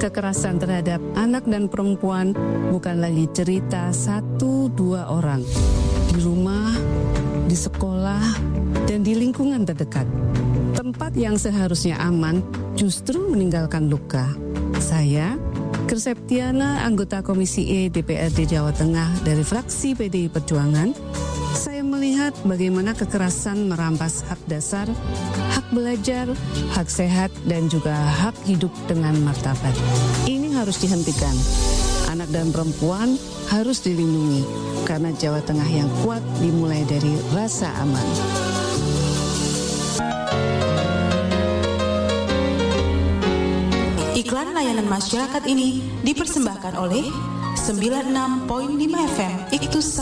Kekerasan terhadap anak dan perempuan bukan lagi cerita 1-2 orang. Di rumah, di sekolah, dan di lingkungan terdekat. Tempat yang seharusnya aman justru meninggalkan luka. Saya, Kerseptiana, anggota Komisi E DPRD Jawa Tengah dari fraksi PDI Perjuangan, saya melihat bagaimana kekerasan merampas hak dasar, hak belajar, hak sehat, dan juga hak hidup dengan martabat. Ini harus dihentikan. Anak dan perempuan harus dilindungi, karena Jawa Tengah yang kuat dimulai dari rasa aman. Iklan layanan masyarakat ini dipersembahkan oleh 96.5 FM Iktus